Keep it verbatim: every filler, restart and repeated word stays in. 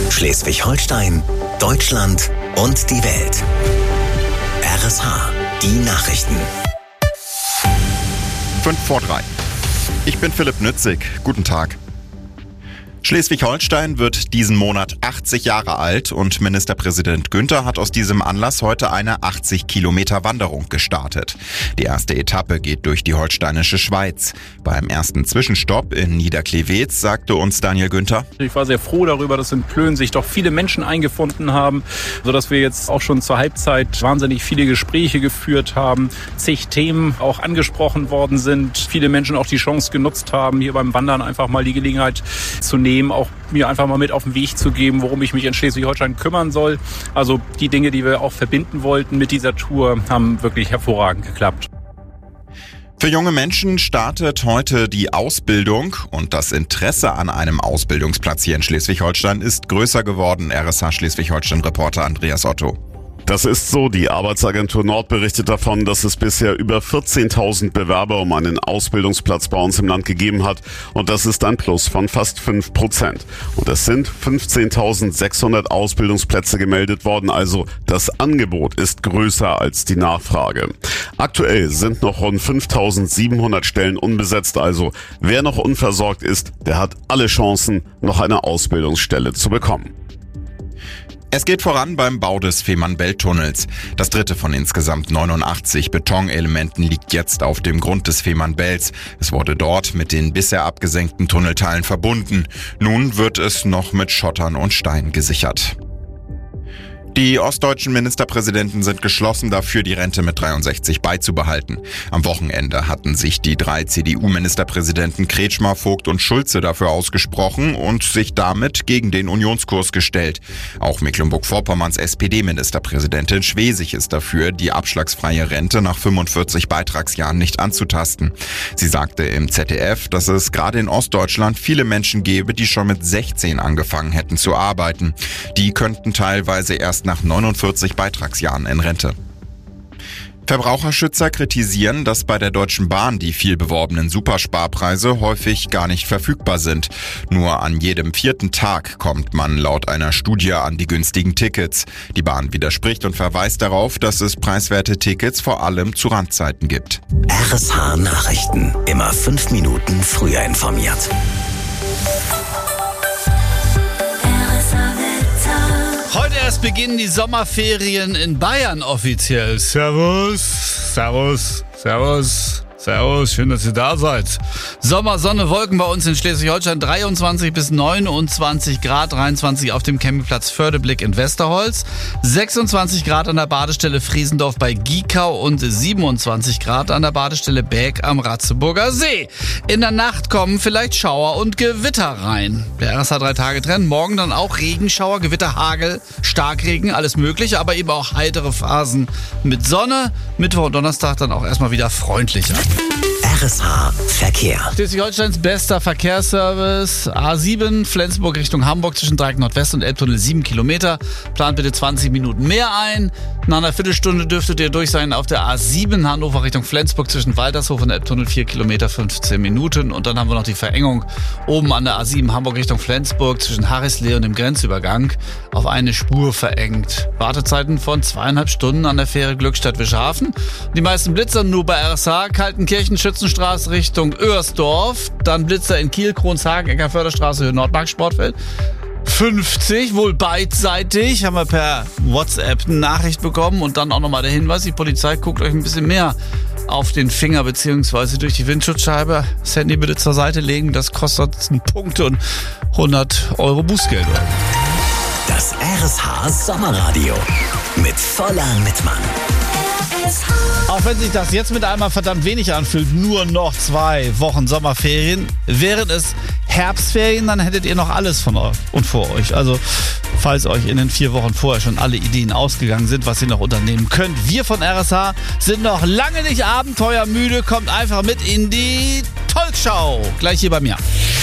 Schleswig-Holstein, Deutschland und die Welt. R S H, die Nachrichten. Fünf vor drei. Ich bin Philipp Nützig. Guten Tag. Schleswig-Holstein wird diesen Monat achtzig Jahre alt und Ministerpräsident Günther hat aus diesem Anlass heute eine achtzig Kilometer Wanderung gestartet. Die erste Etappe geht durch die holsteinische Schweiz. Beim ersten Zwischenstopp in Niederklewetz sagte uns Daniel Günther: Ich war sehr froh darüber, dass in Plön sich doch viele Menschen eingefunden haben, sodass wir jetzt auch schon zur Halbzeit wahnsinnig viele Gespräche geführt haben, zig Themen auch angesprochen worden sind, viele Menschen auch die Chance genutzt haben, hier beim Wandern einfach mal die Gelegenheit zu nehmen, auch mir einfach mal mit auf den Weg zu geben, worum ich mich in Schleswig-Holstein kümmern soll. Also die Dinge, die wir auch verbinden wollten mit dieser Tour, haben wirklich hervorragend geklappt. Für junge Menschen startet heute die Ausbildung und das Interesse an einem Ausbildungsplatz hier in Schleswig-Holstein ist größer geworden. R S H Schleswig-Holstein-Reporter Andreas Otto. Das ist so. Die Arbeitsagentur Nord berichtet davon, dass es bisher über vierzehntausend Bewerber um einen Ausbildungsplatz bei uns im Land gegeben hat. Und das ist ein Plus von fast fünf Prozent. Und es sind fünfzehntausendsechshundert Ausbildungsplätze gemeldet worden. Also das Angebot ist größer als die Nachfrage. Aktuell sind noch rund fünftausendsiebenhundert Stellen unbesetzt. Also wer noch unversorgt ist, der hat alle Chancen, noch eine Ausbildungsstelle zu bekommen. Es geht voran beim Bau des Fehmarnbelt-Tunnels. Das dritte von insgesamt neunundachtzig Betonelementen liegt jetzt auf dem Grund des Fehmarnbelts. Es wurde dort mit den bisher abgesenkten Tunnelteilen verbunden. Nun wird es noch mit Schottern und Stein gesichert. Die ostdeutschen Ministerpräsidenten sind geschlossen dafür, die Rente mit dreiundsechzig beizubehalten. Am Wochenende hatten sich die drei C D U-Ministerpräsidenten Kretschmer, Vogt und Schulze dafür ausgesprochen und sich damit gegen den Unionskurs gestellt. Auch Mecklenburg-Vorpommerns S P D-Ministerpräsidentin Schwesig ist dafür, die abschlagsfreie Rente nach fünfundvierzig Beitragsjahren nicht anzutasten. Sie sagte im Z D F, dass es gerade in Ostdeutschland viele Menschen gäbe, die schon mit sechzehn angefangen hätten zu arbeiten. Die könnten teilweise erst nach neunundvierzig Beitragsjahren in Rente. Verbraucherschützer kritisieren, dass bei der Deutschen Bahn die viel beworbenen Supersparpreise häufig gar nicht verfügbar sind. Nur an jedem vierten Tag kommt man laut einer Studie an die günstigen Tickets. Die Bahn widerspricht und verweist darauf, dass es preiswerte Tickets vor allem zu Randzeiten gibt. R S H Nachrichten. Immer fünf Minuten früher informiert. Heute erst beginnen die Sommerferien in Bayern offiziell. Servus, servus, servus, servus, schön, dass ihr da seid. Sommer, Sonne, Wolken bei uns in Schleswig-Holstein, dreiundzwanzig bis neunundzwanzig Grad, dreiundzwanzig auf dem Campingplatz Fördeblick in Westerholz, sechsundzwanzig Grad an der Badestelle Friesendorf bei Giekau und siebenundzwanzig Grad an der Badestelle Bäg am Ratzeburger See. In der Nacht kommen vielleicht Schauer und Gewitter rein. Der R S H drei Tage Trend, morgen dann auch Regenschauer, Gewitter, Hagel, Starkregen, alles mögliche, aber eben auch heitere Phasen mit Sonne. Mittwoch und Donnerstag dann auch erstmal wieder freundlicher. R S H Verkehr. Schleswig-Holsteins bester Verkehrsservice. A sieben, Flensburg Richtung Hamburg zwischen Dreieck Nordwest und Elbtunnel sieben Kilometer. Plant bitte zwanzig Minuten mehr ein. Nach einer Viertelstunde dürftet ihr durch sein auf der A sieben, Hannover Richtung Flensburg zwischen Waltershof und Elbtunnel vier Kilometer, fünfzehn Minuten. Und dann haben wir noch die Verengung oben an der A sieben, Hamburg Richtung Flensburg zwischen Harrislee und dem Grenzübergang auf eine Spur verengt. Wartezeiten von zweieinhalb Stunden an der Fähre Glückstadt-Wischhafen. Die meisten Blitzer nur bei R S H, Kaltenkirchen, Schützenstraße Richtung Oersdorf, dann Blitzer in Kiel, Kronshagen, Eckerförderstraße, Höhe Nordmark, Sportfeld. fünfzig, wohl beidseitig, haben wir per WhatsApp eine Nachricht bekommen und dann auch nochmal der Hinweis, die Polizei guckt euch ein bisschen mehr auf den Finger bzw. durch die Windschutzscheibe. Das Handy bitte zur Seite legen, das kostet einen Punkt und hundert Euro Bußgeld. Das R S H Sommerradio mit Voller Mittmann. Auch wenn sich das jetzt mit einmal verdammt wenig anfühlt, nur noch zwei Wochen Sommerferien. Wären es Herbstferien, dann hättet ihr noch alles von euch und vor euch. Also falls euch in den vier Wochen vorher schon alle Ideen ausgegangen sind, was ihr noch unternehmen könnt. Wir von R S H sind noch lange nicht abenteuermüde. Kommt einfach mit in die Talkshow. Gleich hier bei mir.